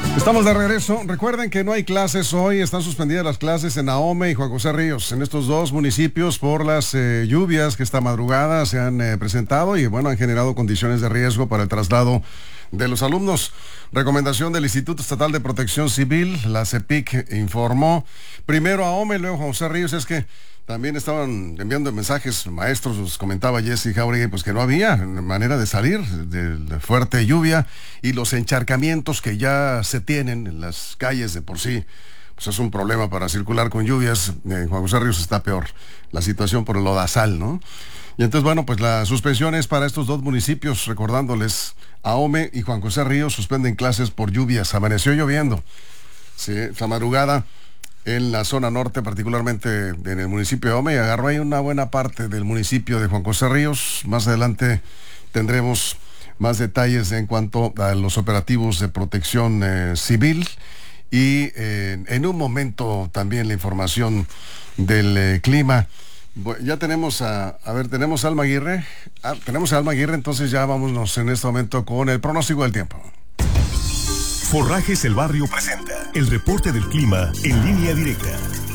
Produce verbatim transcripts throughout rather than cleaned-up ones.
Estamos de regreso. Recuerden que no hay clases hoy, están suspendidas las clases en Ahome y Juan José Ríos, en estos dos municipios por las eh, lluvias que esta madrugada se han eh, presentado y bueno, han generado condiciones de riesgo para el traslado de los alumnos. Recomendación del Instituto Estatal de Protección Civil, la CEPIC, informó primero a Ahome, luego Juan José Ríos. Es que también estaban enviando mensajes maestros, os comentaba Jessy Jauregui, pues que no había manera de salir de la fuerte lluvia y los encharcamientos que ya se tienen en las calles de por sí, pues es un problema para circular con lluvias. En Juan José Ríos está peor la situación por el lodazal, ¿no? Y entonces, bueno, pues la suspensión es para estos dos municipios, recordándoles, Ahome y Juan José Ríos suspenden clases por lluvias. Amaneció lloviendo, sí, esta madrugada en la zona norte, particularmente en el municipio de Ahome, y agarró ahí una buena parte del municipio de Juan José Ríos. Más adelante tendremos más detalles en cuanto a los operativos de protección eh, civil y eh, en un momento también la información del eh, clima. Bueno, ya tenemos a, a ver, tenemos a Alma Aguirre, ah, tenemos a Alma Aguirre, entonces ya vámonos en este momento con el pronóstico del tiempo. Forrajes El Barrio presenta el reporte del clima en línea directa.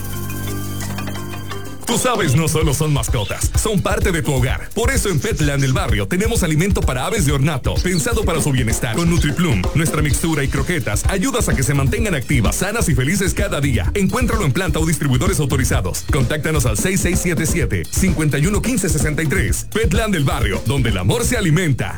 Tus aves no solo son mascotas, son parte de tu hogar. Por eso en Petland El Barrio tenemos alimento para aves de ornato, pensado para su bienestar. Con NutriPlum, nuestra mixtura y croquetas ayudas a que se mantengan activas, sanas y felices cada día. Encuéntralo en planta o distribuidores autorizados. Contáctanos al seis seis siete siete, cinco uno uno, uno cinco seis tres. Petland El Barrio, donde el amor se alimenta.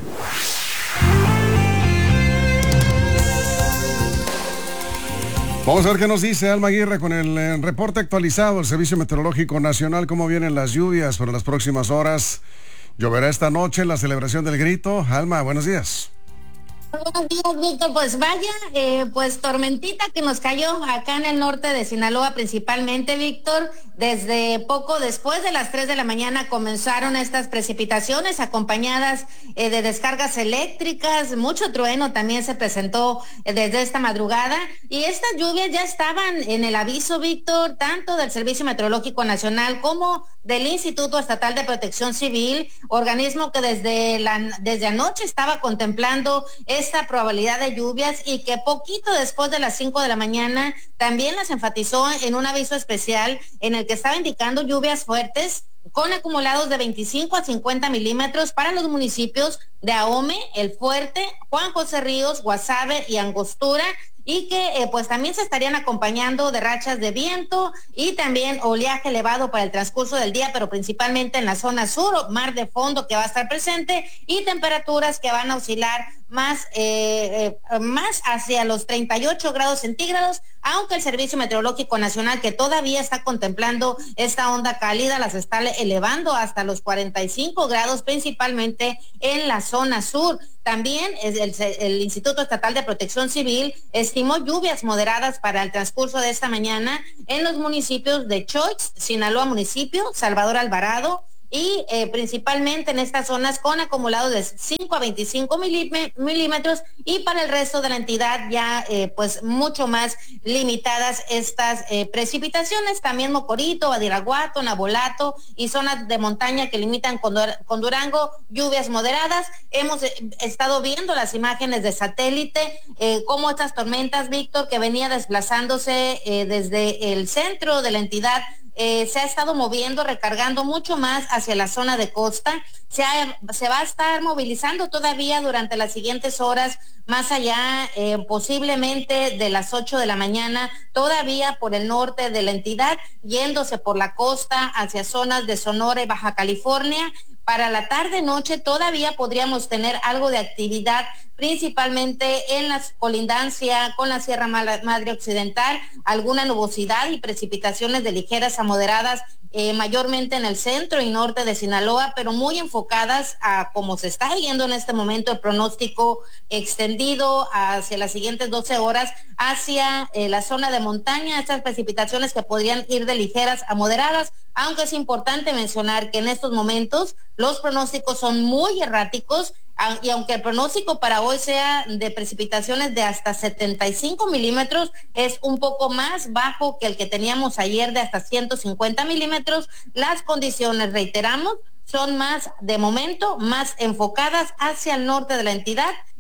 Vamos a ver qué nos dice Alma Aguirre con el eh, reporte actualizado del Servicio Meteorológico Nacional. ¿Cómo vienen las lluvias para las próximas horas? ¿Lloverá esta noche en la celebración del grito? Alma, buenos días. Buenos días, Víctor. Pues vaya, eh, pues tormentita que nos cayó acá en el norte de Sinaloa principalmente, Víctor. Desde poco después de las tres de la mañana comenzaron estas precipitaciones acompañadas eh, de descargas eléctricas. Mucho trueno también se presentó eh, desde esta madrugada. Y estas lluvias ya estaban en el aviso, Víctor, tanto del Servicio Meteorológico Nacional como del Instituto Estatal de Protección Civil, organismo que desde, la, desde anoche estaba contemplando esta probabilidad de lluvias y que poquito después de las cinco de la mañana también las enfatizó en un aviso especial en el que estaba indicando lluvias fuertes con acumulados de veinticinco a cincuenta milímetros para los municipios de Ahome, El Fuerte, Juan José Ríos, Guasave y Angostura, y que eh, pues también se estarían acompañando de rachas de viento y también oleaje elevado para el transcurso del día, pero principalmente en la zona sur, mar de fondo que va a estar presente y temperaturas que van a oscilar más, eh, eh, más hacia los treinta y ocho grados centígrados, aunque el Servicio Meteorológico Nacional, que todavía está contemplando esta onda cálida, las está elevando hasta los cuarenta y cinco grados, principalmente en la zona sur. También el, el, el Instituto Estatal de Protección Civil estimó lluvias moderadas para el transcurso de esta mañana en los municipios de Choix, Sinaloa municipio, Salvador Alvarado, y eh, principalmente en estas zonas con acumulados de cinco a veinticinco milímetros, y para el resto de la entidad ya eh, pues mucho más limitadas estas eh, precipitaciones. También Mocorito, Badiraguato, Nabolato y zonas de montaña que limitan con, con Durango, lluvias moderadas. Hemos eh, estado viendo las imágenes de satélite, eh, cómo estas tormentas, Víctor, que venía desplazándose eh, desde el centro de la entidad, Eh, se ha estado moviendo, recargando mucho más hacia la zona de costa. Se, ha, se va a estar movilizando todavía durante las siguientes horas, más allá eh, posiblemente de las ocho de la mañana, todavía por el norte de la entidad, yéndose por la costa hacia zonas de Sonora y Baja California. Para la tarde-noche todavía podríamos tener algo de actividad, principalmente en la colindancia con la Sierra Madre Occidental, alguna nubosidad y precipitaciones de ligeras a moderadas, eh, mayormente en el centro y norte de Sinaloa, pero muy enfocadas a cómo se está viendo en este momento el pronóstico extendido hacia las siguientes doce horas, hacia eh, la zona de montaña, estas precipitaciones que podrían ir de ligeras a moderadas, aunque es importante mencionar que en estos momentos los pronósticos son muy erráticos, y aunque el pronóstico para hoy sea de precipitaciones de hasta setenta y cinco milímetros, es un poco más bajo que el que teníamos ayer de hasta ciento cincuenta milímetros, las condiciones, reiteramos, son más, de momento, más enfocadas hacia el norte de la entidad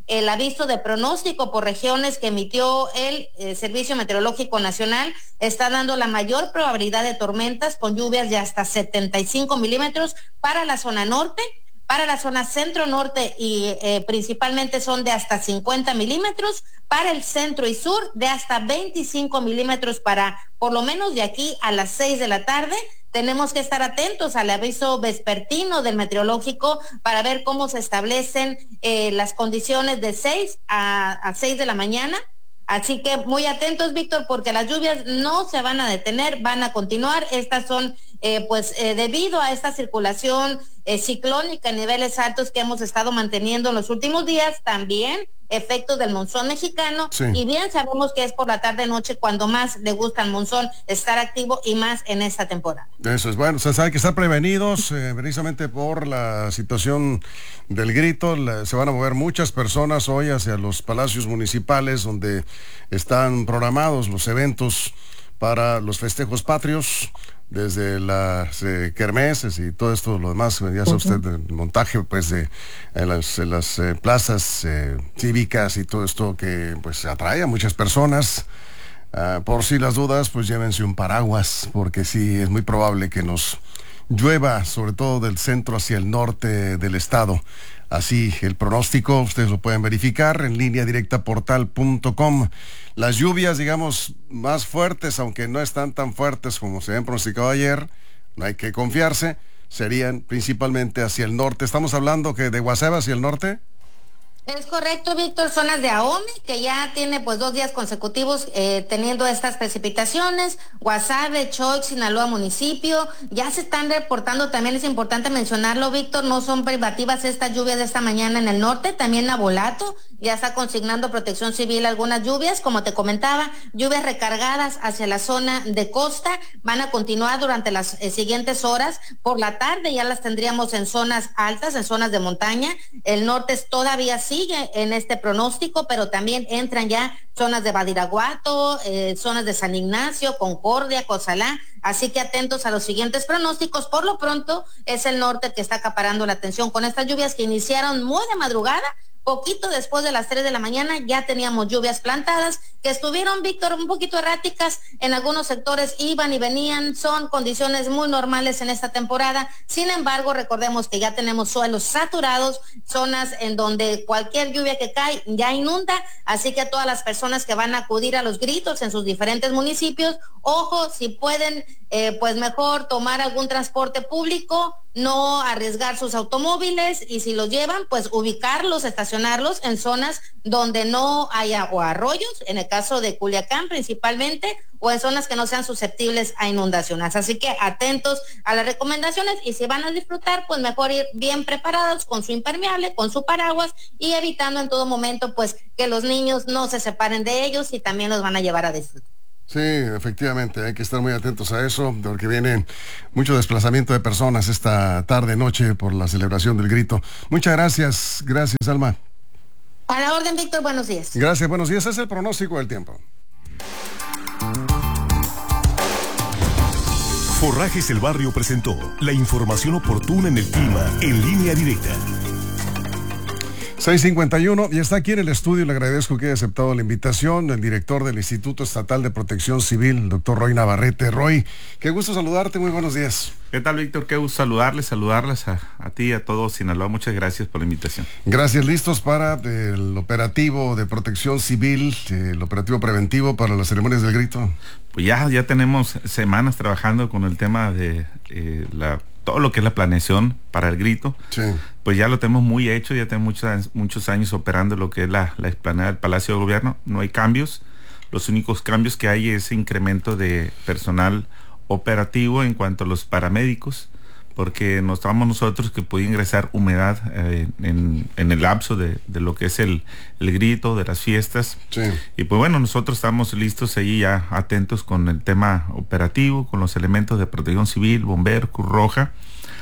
el aviso de pronóstico por regiones que emitió el eh, Servicio Meteorológico Nacional está dando la mayor probabilidad de tormentas con lluvias de hasta setenta y cinco milímetros para la zona norte. Para la zona centro-norte y eh, principalmente son de hasta cincuenta milímetros, para el centro y sur de hasta veinticinco milímetros para por lo menos de aquí a las seis de la tarde. Tenemos que estar atentos al aviso vespertino del meteorológico para ver cómo se establecen eh, las condiciones de seis a seis de la mañana. Así que muy atentos, Víctor, porque las lluvias no se van a detener, van a continuar. Estas son, eh, pues, eh, debido a esta circulación eh, ciclónica en niveles altos que hemos estado manteniendo en los últimos días, también efectos del monzón mexicano, sí. Y bien sabemos que es por la tarde-noche cuando más le gusta al monzón estar activo y más en esta temporada. Eso es bueno, o sea, hay que estar prevenidos, eh, precisamente por la situación del grito. La, se van a mover muchas personas hoy hacia los palacios municipales donde están programados los eventos para los festejos patrios, desde las eh, kermeses y todo esto, lo demás, ya sabe usted, el montaje pues de en las, en las eh, plazas eh, cívicas y todo esto que pues atrae a muchas personas. Uh, por si las dudas, pues llévense un paraguas, porque sí, es muy probable que nos llueva, sobre todo del centro hacia el norte del estado. Así, el pronóstico, ustedes lo pueden verificar en línea directa portal punto com. Las lluvias, digamos, más fuertes, aunque no están tan fuertes como se habían pronosticado ayer, no hay que confiarse, serían principalmente hacia el norte. Estamos hablando que de Guasave hacia el norte. Es correcto, Víctor, zonas de Ahome, que ya tiene pues dos días consecutivos eh, teniendo estas precipitaciones, Guasave, Choix, Sinaloa municipio, ya se están reportando, también es importante mencionarlo, Víctor, no son privativas estas lluvias de esta mañana en el norte, también Nabolato ya está consignando protección civil algunas lluvias, como te comentaba, lluvias recargadas hacia la zona de costa, van a continuar durante las eh, siguientes horas, por la tarde ya las tendríamos en zonas altas, en zonas de montaña, el norte todavía sí sigue en este pronóstico, pero también entran ya zonas de Badiraguato, eh, zonas de San Ignacio, Concordia, Cozalá, así que atentos a los siguientes pronósticos. Por lo pronto es el norte que está acaparando la atención con estas lluvias que iniciaron muy de madrugada. Poquito después de las tres de la mañana ya teníamos lluvias plantadas que estuvieron, Víctor, un poquito erráticas en algunos sectores, iban y venían, son condiciones muy normales en esta temporada. Sin embargo, recordemos que ya tenemos suelos saturados, zonas en donde cualquier lluvia que cae ya inunda, así que a todas las personas que van a acudir a los gritos en sus diferentes municipios, ojo, si pueden, eh, pues mejor tomar algún transporte público, no arriesgar sus automóviles y si los llevan, pues ubicarlos, estacionarlos en zonas donde no haya o arroyos, en el caso de Culiacán principalmente, o en zonas que no sean susceptibles a inundaciones. Así que atentos a las recomendaciones y si van a disfrutar, pues mejor ir bien preparados con su impermeable, con su paraguas y evitando en todo momento pues que los niños no se separen de ellos y también los van a llevar a disfrutar. Sí, efectivamente, hay que estar muy atentos a eso, porque viene mucho desplazamiento de personas esta tarde, noche, por la celebración del grito. Muchas gracias, gracias, Alma. A la orden, Víctor, buenos días. Gracias, buenos días, es el pronóstico del tiempo. Forrajes El Barrio presentó la información oportuna en el clima, en línea directa. seis cincuenta y uno, y está aquí en el estudio, le agradezco que haya aceptado la invitación, el director del Instituto Estatal de Protección Civil, el doctor Roy Navarrete. Roy, qué gusto saludarte, muy buenos días. ¿Qué tal, Víctor? Qué gusto saludarles, saludarles a, a ti y a todos Sinaloa. Muchas gracias por la invitación. Gracias, listos para el operativo de protección civil, el operativo preventivo para las ceremonias del grito. Pues ya, ya tenemos semanas trabajando con el tema de eh, la todo lo que es la planeación para el grito. Sí. Pues ya lo tenemos muy hecho, ya tenemos muchos, muchos años operando lo que es la, la explanada del Palacio de Gobierno. No hay cambios. Los únicos cambios que hay es incremento de personal operativo en cuanto a los paramédicos, porque notamos nosotros que puede ingresar humedad eh, en, en el lapso de, de lo que es el, el grito, de las fiestas. Sí. Y pues bueno, nosotros estamos listos ahí ya atentos con el tema operativo, con los elementos de protección civil, bomberos, Cruz Roja,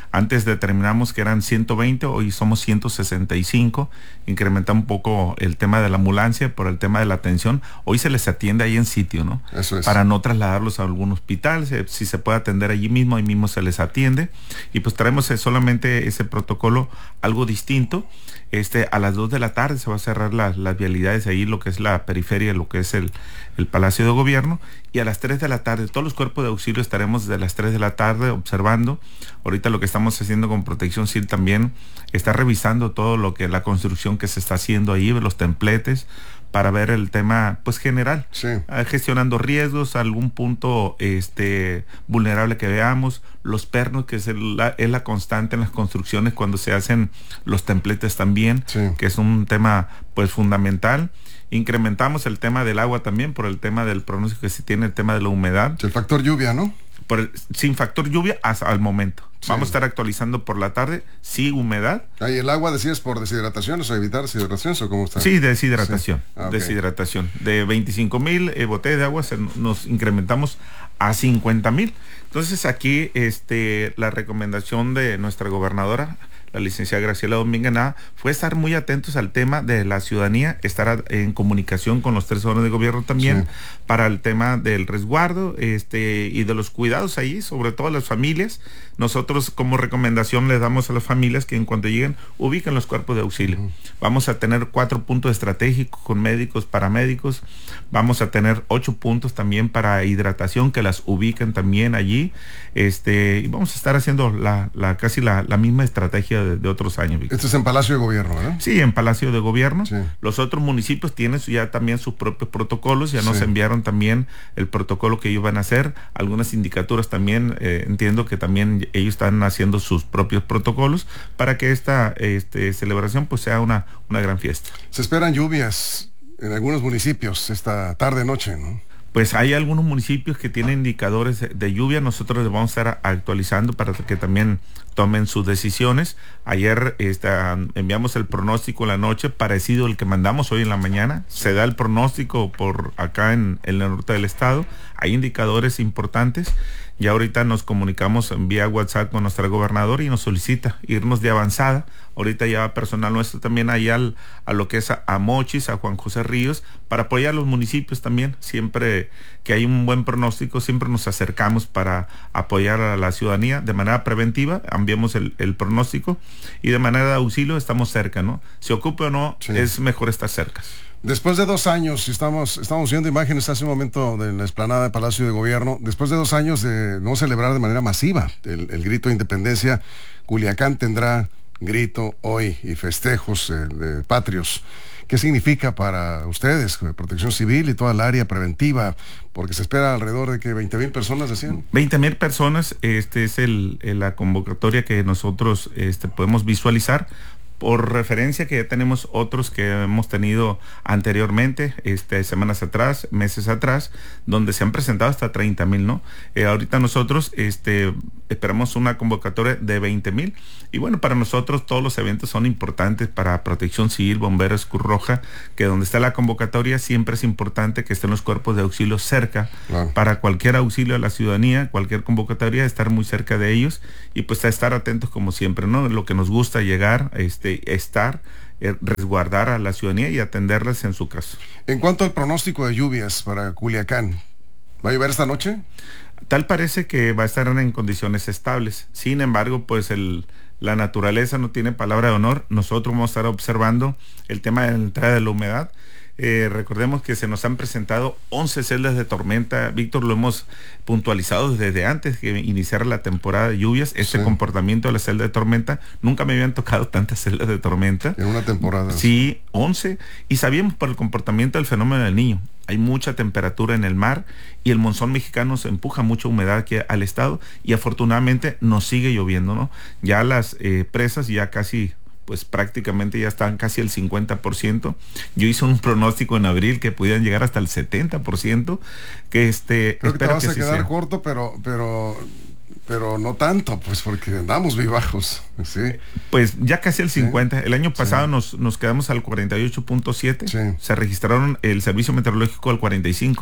Antes determinamos que eran ciento veinte, hoy somos ciento sesenta y cinco. Incrementa un poco el tema de la ambulancia por el tema de la atención. Hoy se les atiende ahí en sitio, ¿no? Eso es. Para no trasladarlos a algún hospital. Se, si se puede atender allí mismo, ahí mismo se les atiende. Y pues traemos solamente ese protocolo algo distinto. Este, a las dos de la tarde se va a cerrar las, las vialidades ahí, lo que es la periferia, lo que es el, el Palacio de Gobierno, y a las tres de la tarde, todos los cuerpos de auxilio estaremos desde las tres de la tarde observando. Ahorita lo que estamos haciendo con Protección Civil también está revisando todo lo que la construcción que se está haciendo ahí, los templetes, para ver el tema pues general, sí. eh, gestionando riesgos, algún punto este vulnerable que veamos, los pernos, que es, el, la, es la constante en las construcciones cuando se hacen los templetes también, sí. que es un tema pues fundamental. Incrementamos el tema del agua también por el tema del pronóstico que se tiene, el tema de la humedad. El factor lluvia, ¿no? Por el, sin factor lluvia hasta al momento. Sí. Vamos a estar actualizando por la tarde, sí, humedad. Ah, ¿y el agua decías por deshidratación o evitar deshidratación o cómo está? Sí, deshidratación. Sí. Ah, okay. Deshidratación. De veinticinco mil eh, botellas de agua se, nos incrementamos a cincuenta mil. Entonces aquí este, la recomendación de nuestra gobernadora, la licenciada Graciela Domínguez Nava, fue estar muy atentos al tema de la ciudadanía, estar en comunicación con los tres órdenes de gobierno también, sí. para el tema del resguardo este, y de los cuidados ahí, sobre todo a las familias. Nosotros como recomendación les damos a las familias que en cuanto lleguen, ubiquen los cuerpos de auxilio. Uh-huh. Vamos a tener cuatro puntos estratégicos con médicos, paramédicos. Vamos a tener ocho puntos también para hidratación, que las ubiquen también allí. Este, y vamos a estar haciendo la, la casi la, la misma estrategia de, de otros años. Víctor. Esto es en Palacio de Gobierno, ¿verdad? Sí, en Palacio de Gobierno. Sí. Los otros municipios tienen ya también sus propios protocolos. Ya sí. nos enviaron también el protocolo que ellos van a hacer. Algunas sindicaturas también, eh, entiendo que también ellos están haciendo sus propios protocolos para que esta este, celebración pues sea una, una gran fiesta. Se esperan lluvias en algunos municipios esta tarde-noche, ¿no? Pues hay algunos municipios que tienen indicadores de lluvia. Nosotros les vamos a estar actualizando para que también tomen sus decisiones. Ayer este, enviamos el pronóstico en la noche, parecido al que mandamos hoy en la mañana. Se da el pronóstico por acá en, en el norte del estado. Hay indicadores importantes. Ya ahorita nos comunicamos vía WhatsApp con nuestra gobernadora y nos solicita irnos de avanzada. Ahorita ya personal nuestro también allá al, a lo que es a, a Mochis, a Juan José Ríos, para apoyar a los municipios también. Siempre que hay un buen pronóstico, siempre nos acercamos para apoyar a la ciudadanía de manera preventiva. Enviamos el, el pronóstico y de manera de auxilio estamos cerca, ¿no? Se ocupe o no, sí. es mejor estar cerca. Después de dos años, estamos, estamos viendo imágenes hace un momento de la explanada del Palacio de Gobierno, después de dos años de no celebrar de manera masiva el, el grito de independencia, Culiacán tendrá grito hoy y festejos eh, de patrios. ¿Qué significa para ustedes, Protección Civil y toda el área preventiva? Porque se espera alrededor de que veinte mil personas, decían. veinte mil personas, este es el, el, la convocatoria que nosotros este, podemos visualizar. Por referencia que ya tenemos otros que hemos tenido anteriormente, este, semanas atrás, meses atrás, donde se han presentado hasta treinta mil, ¿no? Eh, ahorita nosotros este, esperamos una convocatoria de veinte mil. Y bueno, para nosotros todos los eventos son importantes para Protección Civil, Bomberos, Cruz Roja, que donde está la convocatoria siempre es importante que estén los cuerpos de auxilio cerca, claro. Para cualquier auxilio a la ciudadanía, cualquier convocatoria, estar muy cerca de ellos y pues a estar atentos como siempre, ¿no? Lo que nos gusta llegar, este, estar, eh, resguardar a la ciudadanía y atenderles en su caso. En cuanto al pronóstico de lluvias para Culiacán, ¿va a llover esta noche? Tal parece que va a estar en condiciones estables. Sin embargo, pues el, la naturaleza no tiene palabra de honor. Nosotros vamos a estar observando el tema de la entrada de la humedad. Eh, recordemos que se nos han presentado once celdas de tormenta. Víctor, lo hemos puntualizado desde antes que iniciara la temporada de lluvias. Este sí. comportamiento de la celda de tormenta, nunca me habían tocado tantas celdas de tormenta. En una temporada. Sí, once. Y sabíamos por el comportamiento del fenómeno del Niño. Hay mucha temperatura en el mar y el monzón mexicano se empuja mucha humedad aquí al estado y afortunadamente nos sigue lloviendo, ¿no? Ya las eh, presas ya casi... pues prácticamente ya están casi el cincuenta por ciento. Yo hice un pronóstico en abril que pudieran llegar hasta el setenta por ciento. Que este, Creo que te vas que a quedar sea. corto, pero, pero, pero no tanto, pues porque andamos muy bajos. Sí. Pues ya casi el cincuenta. Sí. El año pasado sí. nos, nos quedamos al cuarenta y ocho punto siete. Sí. Se registraron el servicio meteorológico al cuarenta y cinco.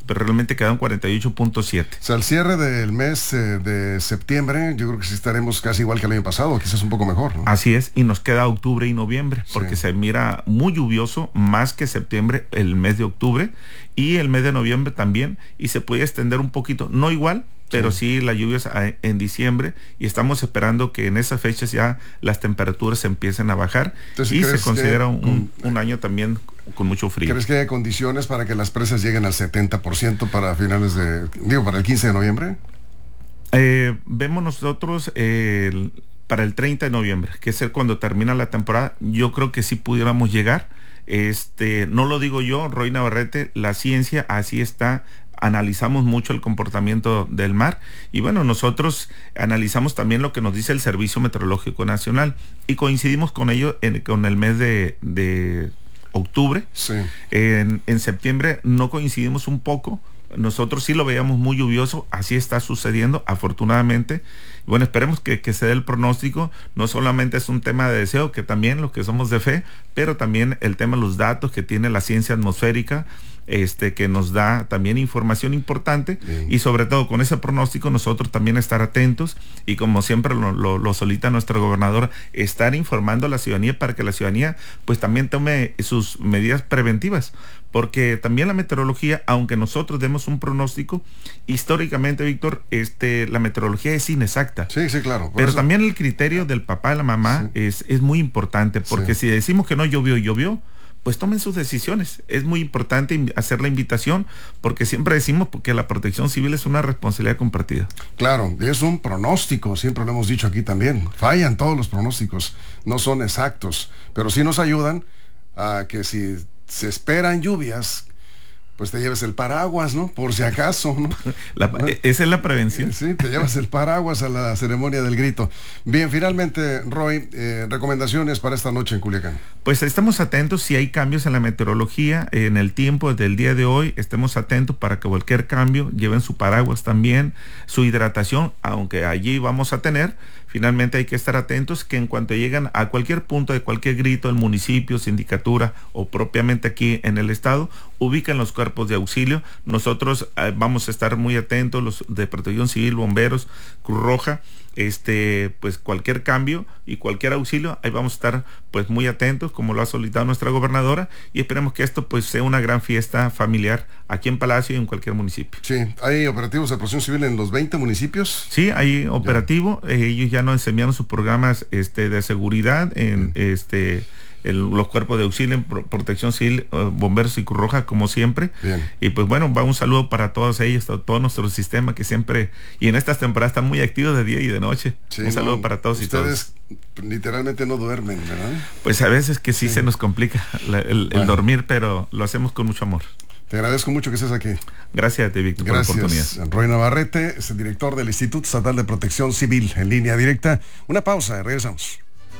pero realmente quedaron cuarenta y ocho punto siete. O sea, al cierre del mes eh, de septiembre, yo creo que sí estaremos casi igual que el año pasado, quizás un poco mejor, ¿no? Así es, y nos queda octubre y noviembre, porque sí. se mira muy lluvioso, más que septiembre, el mes de octubre, y el mes de noviembre también, y se puede extender un poquito, no igual, pero sí, sí las lluvias en diciembre, y estamos esperando que en esas fechas ya las temperaturas empiecen a bajar. Entonces, y se considera que, un, un año también con mucho frío. ¿Crees que hay condiciones para que las presas lleguen al setenta por ciento para finales de, digo, para el quince de noviembre? Eh, vemos nosotros eh, el, para el treinta de noviembre, que es el cuando termina la temporada, yo creo que sí pudiéramos llegar. Este, no lo digo yo, Roy Navarrete, la ciencia así está. Analizamos mucho el comportamiento del mar y bueno, nosotros analizamos también lo que nos dice el Servicio Meteorológico Nacional y coincidimos con ello en, con el mes de, de octubre. Sí. En, en septiembre no coincidimos un poco. Nosotros sí lo veíamos muy lluvioso, así está sucediendo, afortunadamente. Bueno, esperemos que, que se dé el pronóstico. No solamente es un tema de deseo, que también los que somos de fe, pero también el tema de los datos que tiene la ciencia atmosférica, este que nos da también información importante. Bien. Y sobre todo con ese pronóstico nosotros también estar atentos y como siempre lo, lo, lo solita nuestra gobernadora, estar informando a la ciudadanía para que la ciudadanía pues también tome sus medidas preventivas, porque también la meteorología, aunque nosotros demos un pronóstico, históricamente, Víctor, este la meteorología es inexacta. Sí, sí, claro. Pero eso... también el criterio del papá y la mamá sí. es, es muy importante, porque sí. si decimos que no llovió, llovió, pues tomen sus decisiones. Es muy importante hacer la invitación, porque siempre decimos que la protección civil es una responsabilidad compartida. Claro, es un pronóstico, siempre lo hemos dicho aquí también. Fallan todos los pronósticos, no son exactos, pero sí nos ayudan a que si se esperan lluvias, pues te lleves el paraguas, ¿no? Por si acaso, ¿no? La, esa es la prevención. Sí, te llevas el paraguas a la ceremonia del grito. Bien, finalmente, Roy, eh, recomendaciones para esta noche en Culiacán. Pues estamos atentos si hay cambios en la meteorología, en el tiempo del día de hoy, estemos atentos para que cualquier cambio lleven su paraguas también, su hidratación, aunque allí vamos a tener. Finalmente hay que estar atentos que en cuanto llegan a cualquier punto de cualquier grito, el municipio, sindicatura o propiamente aquí en el estado, ubican los cuerpos de auxilio. Nosotros eh, vamos a estar muy atentos, los de Protección Civil, bomberos, Cruz Roja, este, pues cualquier cambio y cualquier auxilio, ahí vamos a estar pues muy atentos, como lo ha solicitado nuestra gobernadora, y esperemos que esto pues sea una gran fiesta familiar aquí en Palacio y en cualquier municipio. Sí, ¿hay operativos de Protección Civil en los veinte municipios? Sí, hay operativo, eh, ellos ya nos enviaron sus programas este, de seguridad en mm. este El, los cuerpos de auxilio en pro, Protección Civil, uh, bomberos y Cruz Roja, como siempre. Bien. Y pues bueno, va un saludo para todos ellos, todo, todo nuestro sistema que siempre, y en estas temporadas están muy activos de día y de noche. Sí, un saludo no, para todos y todos. Ustedes literalmente no duermen, ¿verdad? Pues a veces que sí, sí. se nos complica la, el, bueno. el dormir, pero lo hacemos con mucho amor. Te agradezco mucho que estés aquí. Gracias a ti, Víctor, por la oportunidad. Roy Navarrete es el director del Instituto Estatal de Protección Civil, en línea directa. Una pausa, regresamos.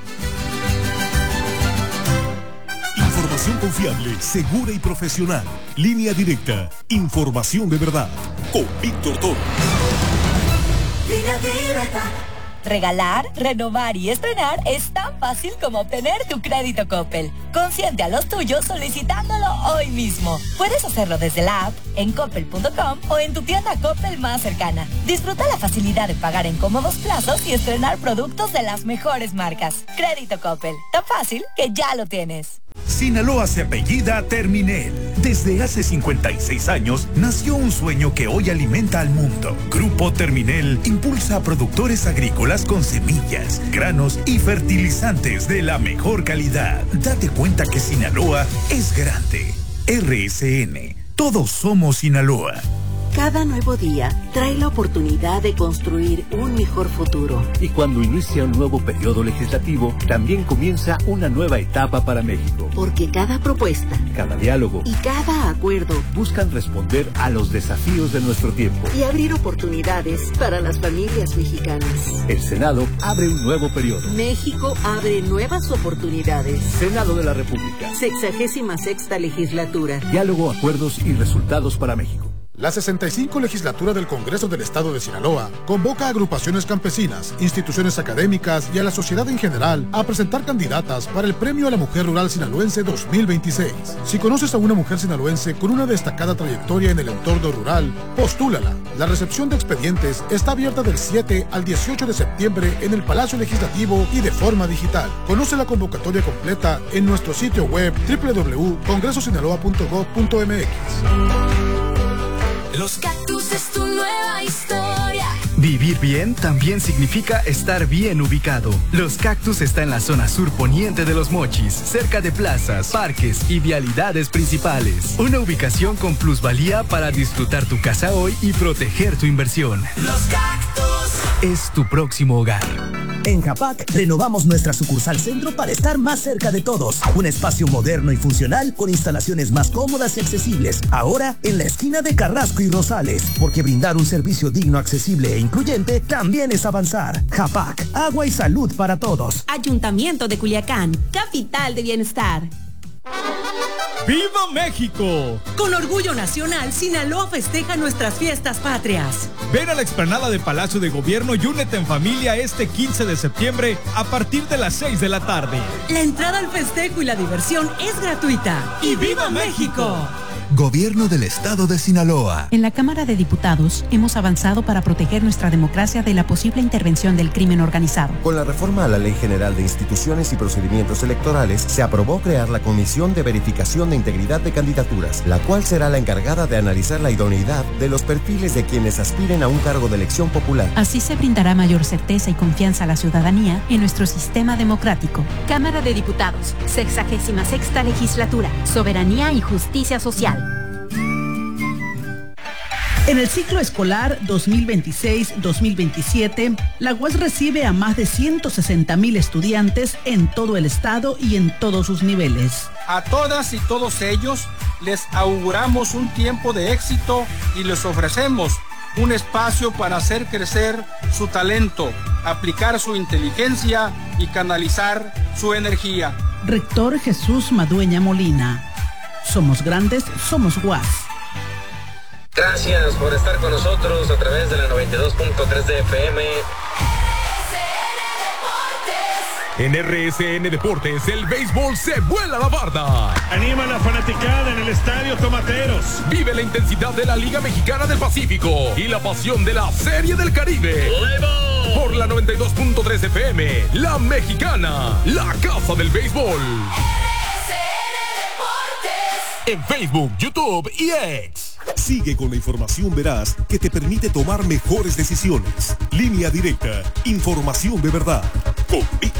Información confiable, segura y profesional. Línea directa. Información de verdad. Con Víctor Toro. Línea directa. Regalar, renovar y estrenar es tan fácil como obtener tu crédito Coppel. Consiente a los tuyos solicitándolo hoy mismo. Puedes hacerlo desde la app, en coppel punto com o en tu tienda Coppel más cercana. Disfruta la facilidad de pagar en cómodos plazos y estrenar productos de las mejores marcas. Crédito Coppel, tan fácil que ya lo tienes. Sinaloa se apellida Terminel. Desde hace cincuenta y seis años nació un sueño que hoy alimenta al mundo. Grupo Terminel impulsa a productores agrícolas con semillas, granos y fertilizantes de la mejor calidad. Date cuenta que Sinaloa es grande. R S N. Todos somos Sinaloa. Cada nuevo día trae la oportunidad de construir un mejor futuro. Y cuando inicia un nuevo periodo legislativo, también comienza una nueva etapa para México. Porque cada propuesta, cada diálogo y cada acuerdo buscan responder a los desafíos de nuestro tiempo y abrir oportunidades para las familias mexicanas. El Senado abre un nuevo periodo. México abre nuevas oportunidades. Senado de la República. Sexagésima sexta legislatura. Diálogo, acuerdos y resultados para México. La sesenta y cinco legislatura del Congreso del Estado de Sinaloa convoca a agrupaciones campesinas, instituciones académicas y a la sociedad en general a presentar candidatas para el Premio a la Mujer Rural Sinaloense dos mil veintiséis. Si conoces a una mujer sinaloense con una destacada trayectoria en el entorno rural, postúlala. La recepción de expedientes está abierta del siete al dieciocho de septiembre en el Palacio Legislativo y de forma digital. Conoce la convocatoria completa en nuestro sitio web doble u doble u doble u punto congreso sinaloa punto gov punto m x. Los Cactus es tu nueva historia. Vivir bien también significa estar bien ubicado. Los Cactus está en la zona sur poniente de Los Mochis, cerca de plazas, parques y vialidades principales. Una ubicación con plusvalía para disfrutar tu casa hoy y proteger tu inversión. Los Cactus es tu próximo hogar. En Japac renovamos nuestra sucursal centro para estar más cerca de todos. Un espacio moderno y funcional con instalaciones más cómodas y accesibles. Ahora en la esquina de Carrasco y Rosales, porque brindar un servicio digno, accesible e incluyente también es avanzar. Japac, agua y salud para todos. Ayuntamiento de Culiacán, capital de bienestar. ¡Viva México! Con orgullo nacional, Sinaloa festeja nuestras fiestas patrias. Ven a la explanada de Palacio de Gobierno y únete en familia este quince de septiembre a partir de las seis de la tarde. La entrada al festejo y la diversión es gratuita. ¡Y viva México! Gobierno del Estado de Sinaloa. En la Cámara de Diputados hemos avanzado para proteger nuestra democracia de la posible intervención del crimen organizado. Con la reforma a la Ley General de Instituciones y Procedimientos Electorales, se aprobó crear la Comisión de Verificación de Integridad de Candidaturas, la cual será la encargada de analizar la idoneidad de los perfiles de quienes aspiren a un cargo de elección popular. Así se brindará mayor certeza y confianza a la ciudadanía en nuestro sistema democrático. Cámara de Diputados, sexagésima sexta legislatura, Soberanía y Justicia Social. En el ciclo escolar dos mil veintiséis dos mil veintisiete, la U A S recibe a más de ciento sesenta mil estudiantes en todo el estado y en todos sus niveles. A todas y todos ellos les auguramos un tiempo de éxito y les ofrecemos un espacio para hacer crecer su talento, aplicar su inteligencia y canalizar su energía. Rector Jesús Madueña Molina. Somos grandes, somos U A S. Gracias por estar con nosotros a través de la noventa y dos punto tres de F M. En R S N Deportes, el béisbol se vuela la barda. Anima a la fanaticada en el Estadio Tomateros. Vive la intensidad de la Liga Mexicana del Pacífico y la pasión de la Serie del Caribe. ¡Levo! Por la noventa y dos punto tres F M, La Mexicana, la casa del béisbol. R S N Deportes. En Facebook, YouTube y X. Sigue con la información veraz que te permite tomar mejores decisiones. Línea Directa, información de verdad. Con Víctor